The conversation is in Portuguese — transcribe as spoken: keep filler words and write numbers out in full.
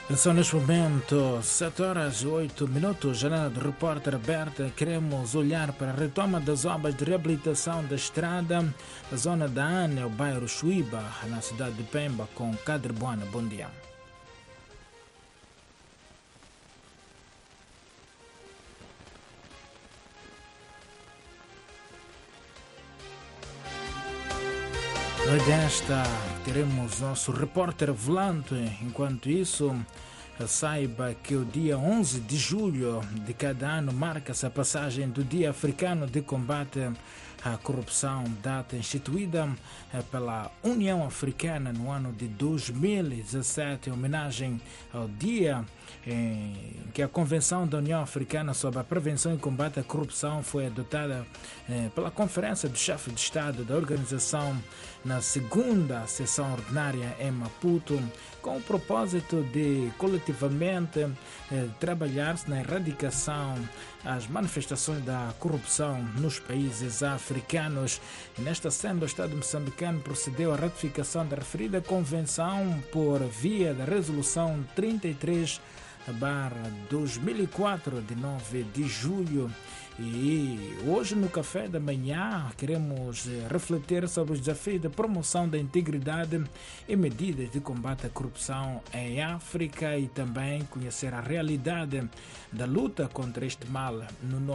São neste momento sete horas e oito minutos, janela do repórter aberta. Queremos olhar para a retoma das obras de reabilitação da estrada da zona da Ana, ao bairro Chuíba, na cidade de Pemba, com Cadre Buana. Bom dia. Noite desta teremos nosso repórter volante. Enquanto isso, saiba que o dia onze de julho de cada ano marca-se a passagem do Dia Africano de Combate à Corrupção, data instituída pela União Africana no ano de dois mil e dezessete, em homenagem ao dia em que a Convenção da União Africana sobre a Prevenção e Combate à Corrupção foi adotada pela Conferência do Chefe de Estado da organização na segunda sessão ordinária em Maputo, com o propósito de coletivamente eh, trabalhar-se na erradicação das manifestações da corrupção nos países africanos. E nesta senda, o Estado moçambicano procedeu à ratificação da referida convenção por via da Resolução trinta e três barra dois mil e quatro, de nove de julho. E hoje no café da manhã queremos refletir sobre os desafios da promoção da integridade e medidas de combate à corrupção em África, e também conhecer a realidade da luta contra este mal no